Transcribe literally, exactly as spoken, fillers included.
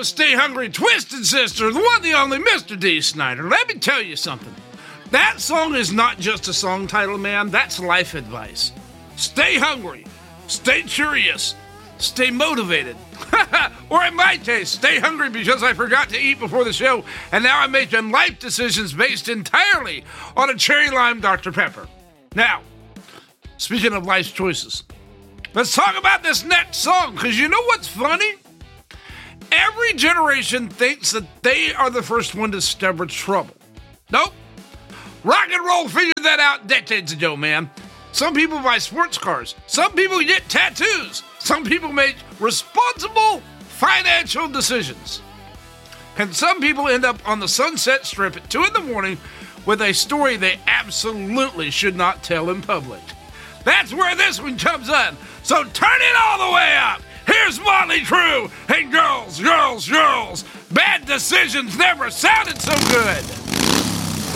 with Stay Hungry Twisted Sister, the one, the only Mister D. Snyder. Let me tell you something. That song is not just a song title, man. That's life advice. Stay hungry. Stay curious. Stay motivated. Or in my case, stay hungry because I forgot to eat before the show, and now I'm making life decisions based entirely on a cherry lime Doctor Pepper. Now, speaking of life's choices, let's talk about this next song, because you know what's funny? Every generation thinks that they are the first one to discover trouble. Nope. Rock and roll figured that out decades ago, man. Some people buy sports cars. Some people get tattoos. Some people make responsible financial decisions. And some people end up on the Sunset Strip at two in the morning with a story they absolutely should not tell in public. That's where this one comes in. So turn it all the way up. Here's Motley Crue and Girls, Girls, Girls. Bad decisions never sounded so good.